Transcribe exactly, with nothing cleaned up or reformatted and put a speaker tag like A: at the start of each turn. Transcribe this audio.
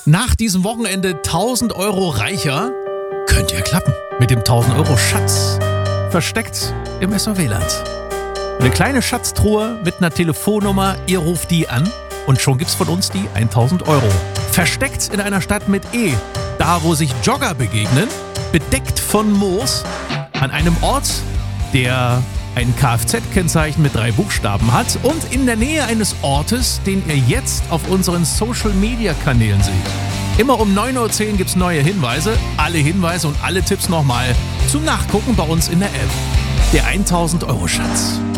A: Nach diesem Wochenende tausend Euro reicher? Könnte ja klappen. Mit dem tausend Euro Schatz. Versteckt im S O W-Land. Eine kleine Schatztruhe mit einer Telefonnummer. Ihr ruft die an und schon gibt's von uns die tausend Euro. Versteckt in einer Stadt mit E. Da, wo sich Jogger begegnen. Bedeckt von Moos. An einem Ort, der ein Kfz-Kennzeichen mit drei Buchstaben hat und in der Nähe eines Ortes, den ihr jetzt auf unseren Social-Media-Kanälen seht. Immer um neun Uhr zehn gibt's neue Hinweise. Alle Hinweise und alle Tipps nochmal zum Nachgucken bei uns in der App. Der tausend Euro Schatz.